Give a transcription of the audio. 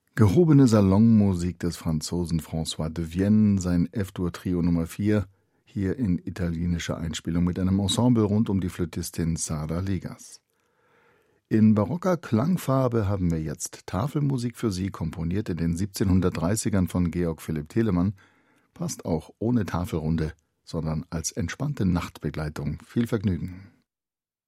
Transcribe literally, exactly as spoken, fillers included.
Gehobene Salonmusik des Franzosen François de Vienne, sein F-Dur-Trio Nummer vier, hier in italienischer Einspielung mit einem Ensemble rund um die Flötistin Sara Legas. In barocker Klangfarbe haben wir jetzt Tafelmusik für Sie, komponiert in den siebzehnhundertdreißigern von Georg Philipp Telemann, passt auch ohne Tafelrunde, sondern als entspannte Nachtbegleitung. Viel Vergnügen.